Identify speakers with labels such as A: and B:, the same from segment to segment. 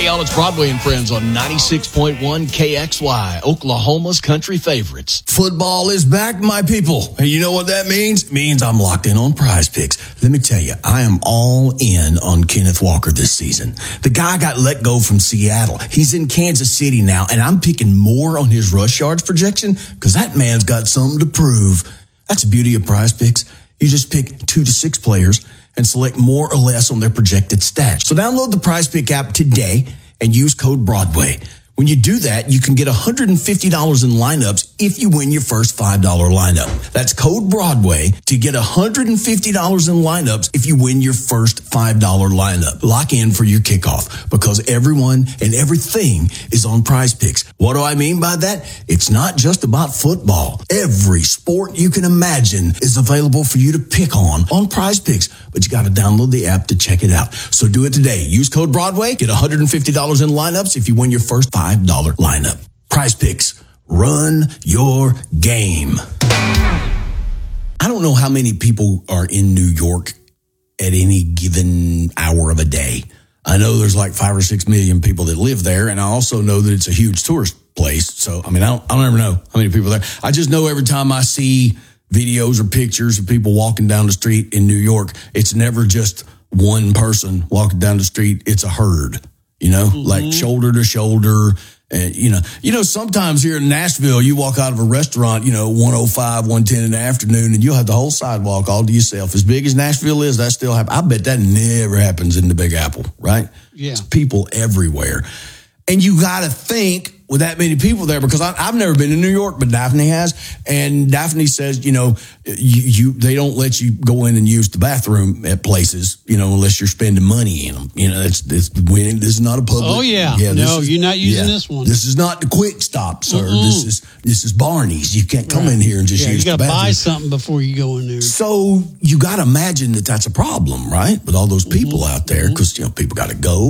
A: y'all, it's Broadway and Friends on 96.1 KXY, Oklahoma's country favorites.
B: Football is back, my people. And you know what that means? It means I'm locked in on Prize Picks. Let me tell you, I am all in on Kenneth Walker this season. The guy got let go from Seattle. He's in Kansas City now, and I'm picking more on his rush yards projection because that man's got something to prove. That's the beauty of Prize Picks. You just pick 2 to 6 players and select more or less on their projected stats. So download the Prize Pick app today and use code Broadway. When you do that, you can get $150 in lineups if you win your first $5 lineup. That's code Broadway to get $150 in lineups if you win your first $5 lineup. Lock in for your kickoff because everyone and everything is on Prize Picks. What do I mean by that? It's not just about football. Every sport you can imagine is available for you to pick on Prize Picks, but you got to download the app to check it out. So do it today. Use code Broadway. Get $150 in lineups if you win your first $5 lineup. Prize Picks. Run your game. I don't know how many people are in New York at any given hour of a day. I know there's like 5 or 6 million people that live there, and I also know that it's a huge tourist place. So, I mean, I don't ever know how many people are there. I just know every time I see videos or pictures of people walking down the street in New York, it's never just one person walking down the street. It's a herd, like shoulder to shoulder. And, sometimes here in Nashville, you walk out of a restaurant, 105, 110 in the afternoon, and you'll have the whole sidewalk all to yourself. As big as Nashville is, that still happens. I bet that never happens in the Big Apple, right? Yeah. It's people everywhere. And you got to think with that many people there, because I've never been to New York, but Daphne has. And Daphne says, they don't let you go in and use the bathroom at places, unless you're spending money in them. This is not a public.
C: Oh, yeah. You're not using this one.
B: This is not the Quick Stop, sir. This is Barney's. You can't come in here and just use the bathroom.
C: You got to buy something before you go in there.
B: So you got to imagine that that's a problem, right? With all those people out there, because, people got to go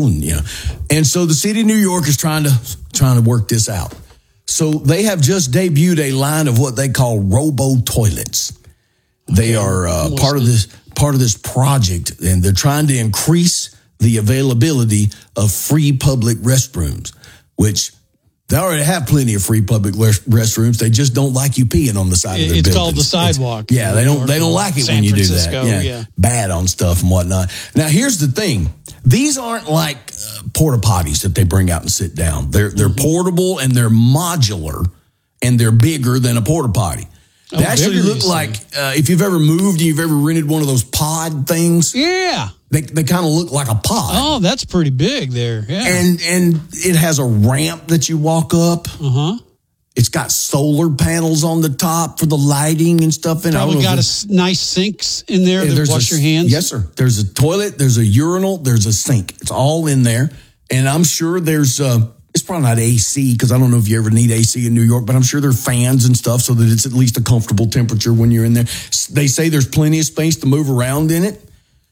B: and so the city of New York is trying to work this out. So they have just debuted a line of what they call robo toilets. They are part of this project, and they're trying to increase the availability of free public restrooms, which they already have plenty of free public restrooms. They just don't like you peeing on the side of their buildings.
C: It's called the sidewalk.
B: They don't like it when you do that. Yeah, bad on stuff and whatnot. Now here's the thing. These aren't like porta potties that they bring out and sit down. They're portable and they're modular and they're bigger than a porta potty. They actually look like if you've ever moved and you've ever rented one of those pod things.
C: Yeah.
B: They kind of look like a pod.
C: Oh, that's pretty big there. Yeah.
B: And it has a ramp that you walk up.
C: Uh-huh.
B: It's got solar panels on the top for the lighting and stuff. And
C: probably got nice sinks in there to wash your hands.
B: Yes, sir. There's a toilet, there's a urinal, there's a sink. It's all in there. And I'm sure there's it's probably not AC, because I don't know if you ever need AC in New York, but I'm sure there are fans and stuff so that it's at least a comfortable temperature when you're in there. They say there's plenty of space to move around in it,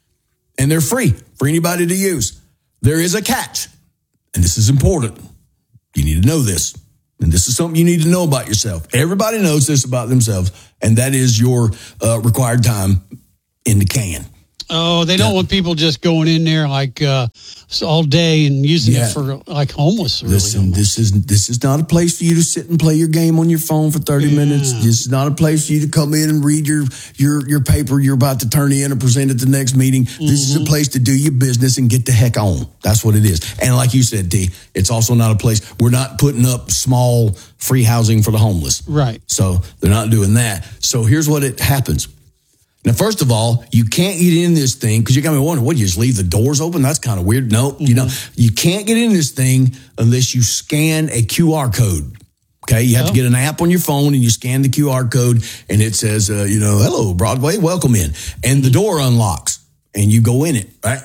B: and they're free for anybody to use. There is a catch, and this is important. You need to know this, and this is something you need to know about yourself. Everybody knows this about themselves, and that is your required time in the can.
C: Oh, they don't want people just going in there like all day and using it for like homeless.
B: Listen, this is not a place for you to sit and play your game on your phone for 30 minutes. This is not a place for you to come in and read your paper you're about to turn in and present at the next meeting. This is a place to do your business and get the heck on. That's what it is. And like you said, D, it's also not a place. We're not putting up small free housing for the homeless.
C: Right.
B: So they're not doing that. So here's what it happens. Now, first of all, you can't get in this thing because you got me wondering, what, you just leave the doors open? That's kind of weird. No, you can't get in this thing unless you scan a QR code. Okay, you have to get an app on your phone and you scan the QR code and it says, hello, Broadway, welcome in. And the door unlocks and you go in it, right?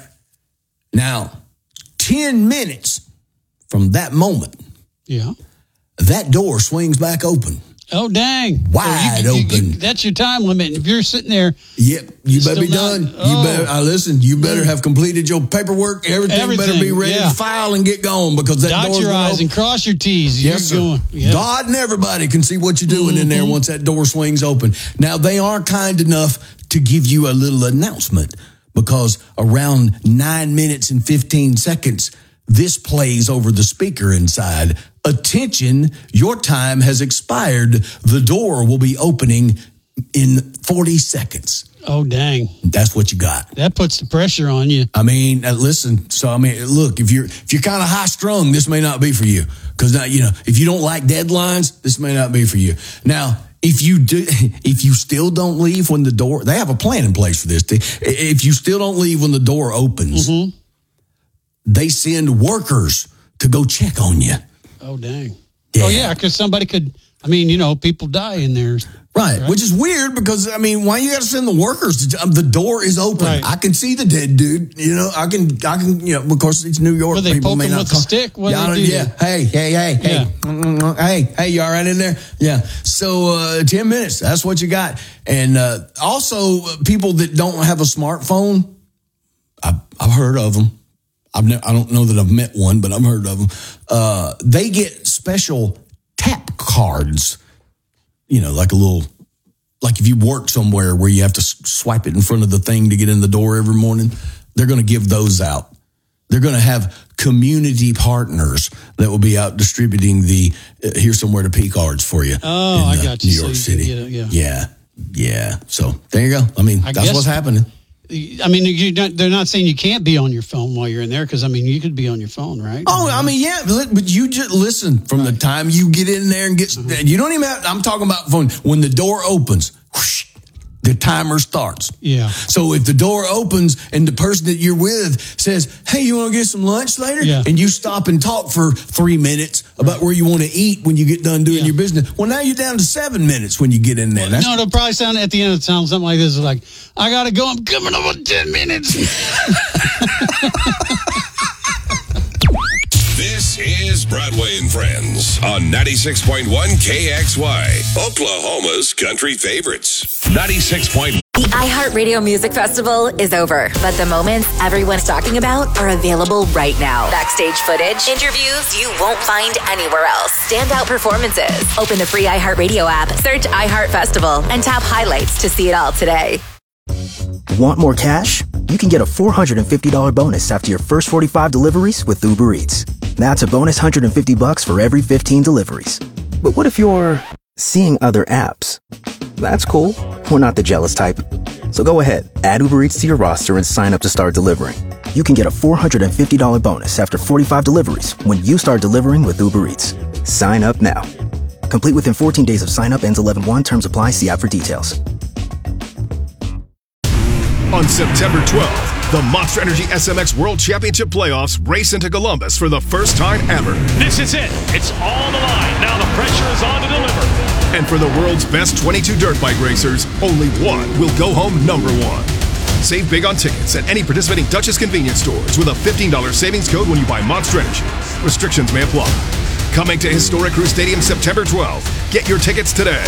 B: Now, 10 minutes from that moment, that door swings back open.
C: Oh, dang.
B: Wide open.
C: That's your time limit. If you're sitting there.
B: Yep, you better be done. You better have completed your paperwork. Everything better be ready to file and get going because that door's
C: dot your I's and cross your T's.
B: Yes, sir. God and everybody can see what you're doing in there once that door swings open. Now, they are kind enough to give you a little announcement because around 9 minutes and 15 seconds, this plays over the speaker inside. Attention, your time has expired. The door will be opening in 40 seconds.
C: Oh, dang.
B: That's what you got.
C: That puts the pressure on you.
B: I mean, listen, look, if you're kind of high strung, this may not be for you. Because, if you don't like deadlines, this may not be for you. Now, if you still don't leave when the door, they have a plan in place for this. If you still don't leave when the door opens, they send workers to go check on you.
C: Oh, dang.
B: Yeah.
C: Oh, yeah, because somebody could, people die in there.
B: Right, which is weird because, why you got to send the workers? The door is open.
C: Right.
B: I can see the dead dude. I can, of course, it's New York.
C: Well, they
B: people
C: poke
B: may
C: him
B: not
C: with a stick? What do they do?
B: Yeah, hey. Hey, you all right in there? Yeah. So 10 minutes, that's what you got. And also, people that don't have a smartphone, I've heard of them. I don't know that I've met one, but I've heard of them. They get special tap cards. Like if you work somewhere where you have to swipe it in front of the thing to get in the door every morning, they're going to give those out. They're going to have community partners that will be out distributing the here's somewhere to pee cards for you.
C: Oh, I got you.
B: New York City. Yeah. So there you go. That's what's happening.
C: They're not saying you can't be on your phone while you're in there because, you could be on your phone, right?
B: Oh, yeah, but you just listen from the time you get in there and you don't even have, I'm talking about phone. When the door opens, whoosh, the timer starts.
C: Yeah.
B: So if the door opens and the person that you're with says, hey, you want to get some lunch later?
C: Yeah.
B: And you stop and talk for 3 minutes about where you want to eat when you get done doing your business. Well, now you're down to 7 minutes when you get in there.
C: It'll probably sound at the end of something like this. Like, I got to go. I'm coming over 10 minutes.
D: This is Broadway and Friends on 96.1 KXY, Oklahoma's country favorites. 96.1.
E: The iHeartRadio Music Festival is over, but the moments everyone's talking about are available right now. Backstage footage, interviews you won't find anywhere else, standout performances. Open the free iHeartRadio app, search iHeart Festival, and tap highlights to see it all today.
F: Want more cash? You can get a $450 bonus after your first 45 deliveries with Uber Eats. That's a bonus $150 for every 15 deliveries. But what if you're seeing other apps? That's cool. We're not the jealous type. So go ahead, add Uber Eats to your roster and sign up to start delivering. You can get a $450 bonus after 45 deliveries when you start delivering with Uber Eats. Sign up now. Complete within 14 days of sign up, ends 11/1. Terms apply. See app for details.
G: On September 12th, the Monster Energy SMX World Championship Playoffs race into Columbus for the first time ever.
H: This is it. It's all the line. Now the pressure is on to deliver.
G: And for the world's best 22 dirt bike racers, only one will go home number one. Save big on tickets at any participating Dutchess convenience stores with a $15 savings code when you buy Monster Energy. Restrictions may apply. Coming to Historic Crew Stadium September 12th. Get your tickets today.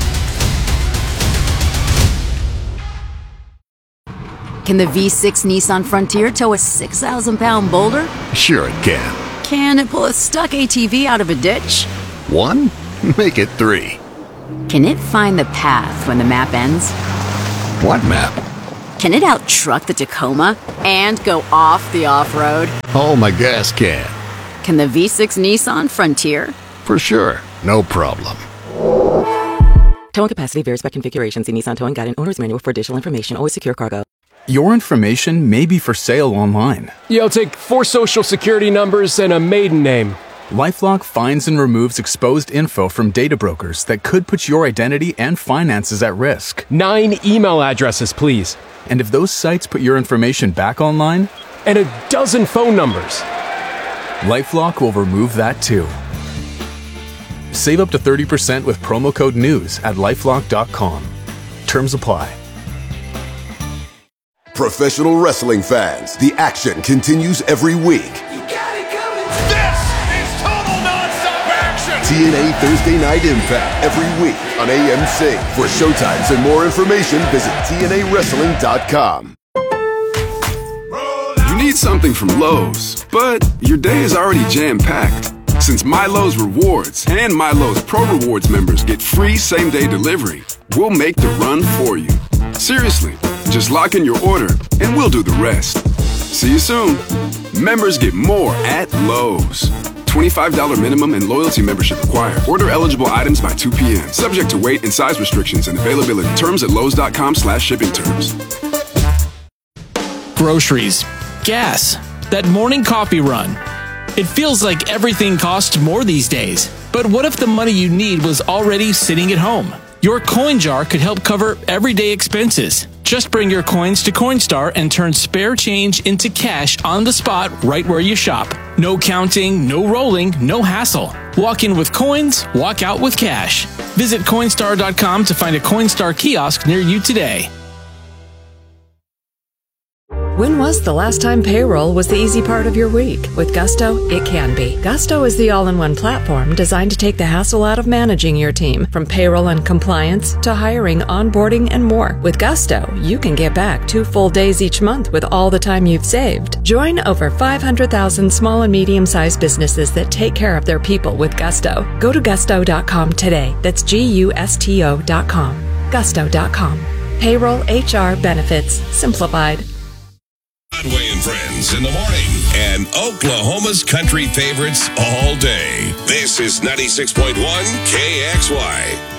I: Can the V6 Nissan Frontier tow a 6,000-pound boulder?
J: Sure it can.
I: Can it pull a stuck ATV out of a ditch?
J: 1? Make it 3.
I: Can it find the path when the map ends?
J: What map?
I: Can it out-truck the Tacoma and go off the off-road?
J: Oh, my gas can.
I: Can the V6 Nissan Frontier?
J: For sure. No problem.
K: Towing capacity varies by configuration. See Nissan Towing Guide and Owner's Manual for additional information. Always secure cargo.
L: Your information may be for sale online.
M: Yeah, I'll take 4 social security numbers and a maiden name.
L: LifeLock finds and removes exposed info from data brokers that could put your identity and finances at risk.
M: 9 email addresses, please.
L: And if those sites put your information back online?
M: And a dozen phone numbers.
L: LifeLock will remove that too. Save up to 30% with promo code NEWS at LifeLock.com. Terms apply.
N: Professional wrestling fans, the action continues every week.
D: This is total non-stop action.
N: TNA Thursday Night Impact every week on AMC. For showtimes and more information, visit TNAWrestling.com.
O: You need something from Lowe's, but your day is already jam-packed. Since MyLowe's Rewards and MyLowe's Pro Rewards members get free same-day delivery, we'll make the run for you. Seriously, just lock in your order and we'll do the rest. See you soon. Members get more at Lowe's. $25 minimum and loyalty membership required. Order eligible items by 2 p.m. Subject to weight and size restrictions and availability. Terms at lowes.com/shipping terms.
P: Groceries, gas, that morning coffee run. It feels like everything costs more these days. But what if the money you need was already sitting at home? Your coin jar could help cover everyday expenses. Just bring your coins to Coinstar and turn spare change into cash on the spot right where you shop. No counting, no rolling, no hassle. Walk in with coins, walk out with cash. Visit Coinstar.com to find a Coinstar kiosk near you today.
Q: When was the last time payroll was the easy part of your week? With Gusto, it can be. Gusto is the all-in-one platform designed to take the hassle out of managing your team, from payroll and compliance to hiring, onboarding, and more. With Gusto, you can get back 2 full days each month with all the time you've saved. Join over 500,000 small and medium-sized businesses that take care of their people with Gusto. Go to gusto.com today. That's GUSTO.com. Gusto.com. Payroll, HR, benefits, simplified.
D: Broadway and Friends in the morning and Oklahoma's country favorites all day. This is 96.1 KXY.